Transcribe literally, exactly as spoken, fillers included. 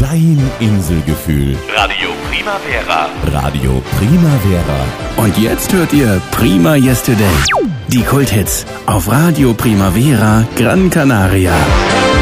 Dein Inselgefühl. Radio Primavera. Radio Primavera. Und jetzt hört ihr Prima Yesterday. Die Kulthits auf Radio Primavera Gran Canaria.